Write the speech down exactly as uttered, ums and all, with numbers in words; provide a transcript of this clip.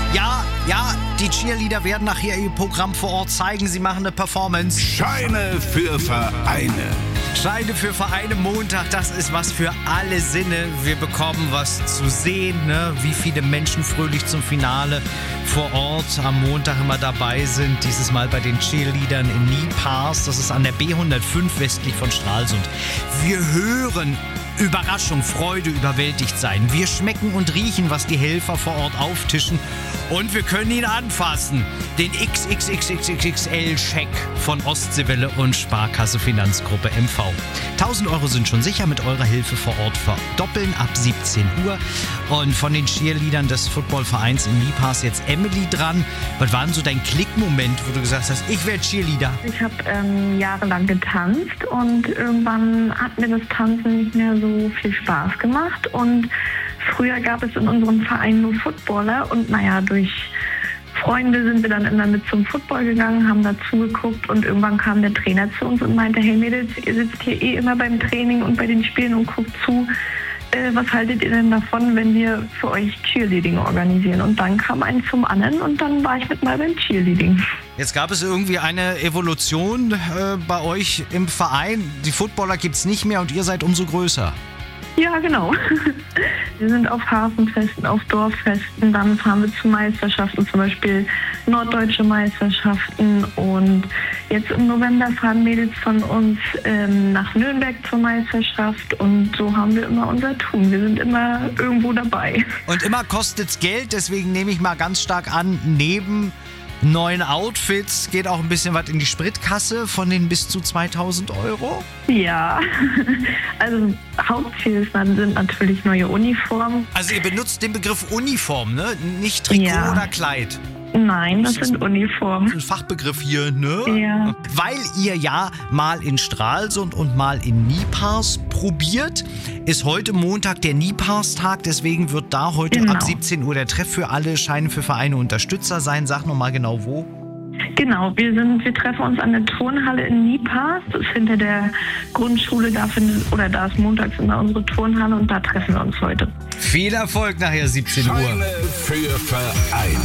Ja, ja, die Cheerleader werden nachher ihr Programm vor Ort zeigen. Sie machen eine Performance. Scheine für Vereine. Scheine für Vereine Montag, das ist was für alle Sinne. Wir bekommen was zu sehen, ne? Wie viele Menschen fröhlich zum Finale vor Ort am Montag immer dabei sind. Dieses Mal bei den Cheerleadern in Niepars. Das ist an der B hundertfünf westlich von Stralsund. Wir hören Überraschung, Freude, überwältigt sein. Wir schmecken und riechen, was die Helfer vor Ort auftischen. Und wir können ihn anfassen. Den X X X X X L-Scheck von Ostseewelle und Sparkasse Finanzgruppe M V. tausend Euro sind schon sicher mit eurer Hilfe vor Ort verdoppeln ab siebzehn Uhr. Und von den Cheerleadern des Footballvereins in Niepars jetzt Emily dran. Was war denn so dein Klickmoment, wo du gesagt hast, ich werde Cheerleader? Ich habe ähm, jahrelang getanzt und irgendwann hat mir das Tanzen nicht mehr so viel Spaß gemacht. Und früher gab es in unserem Verein nur Footballer und naja, durch Freunde sind wir dann immer mit zum Football gegangen, haben dazu geguckt und irgendwann kam der Trainer zu uns und meinte, hey Mädels, ihr sitzt hier eh immer beim Training und bei den Spielen und guckt zu. Äh, was haltet ihr denn davon, wenn wir für euch Cheerleading organisieren? Und dann kam eins zum anderen und dann war ich mit mal beim Cheerleading. Jetzt gab es irgendwie eine Evolution äh, bei euch im Verein. Die Footballer gibt's nicht mehr und ihr seid umso größer. Ja, genau. Wir sind auf Hafenfesten, auf Dorffesten, dann fahren wir zu Meisterschaften, zum Beispiel norddeutsche Meisterschaften. Und jetzt im November fahren Mädels von uns ähm, nach Nürnberg zur Meisterschaft. Und so haben wir immer unser Tun. Wir sind immer irgendwo dabei. Und immer kostet's Geld, deswegen nehme ich mal ganz stark an, neben neuen Outfits geht auch ein bisschen was in die Spritkasse von den bis zu zweitausend Euro? Ja, also Hauptziel sind natürlich neue Uniformen. Also ihr benutzt den Begriff Uniform, ne? Nicht Trikot Ja. oder Kleid. Nein, das sind Uniformen. Ein Fachbegriff hier, ne? Ja. Weil ihr ja mal in Stralsund und mal in Niepars probiert, ist heute Montag der Niepars-Tag. Deswegen wird da heute Genau. ab siebzehn Uhr der Treff für alle Scheine für Vereine Unterstützer sein. Sag nochmal genau wo. Genau, wir sind, wir treffen uns an der Turnhalle in Niepars. Das ist hinter der Grundschule, da findet, oder da ist montags immer unsere Turnhalle und da treffen wir uns heute. Viel Erfolg nachher siebzehn Uhr. Scheine für Vereine.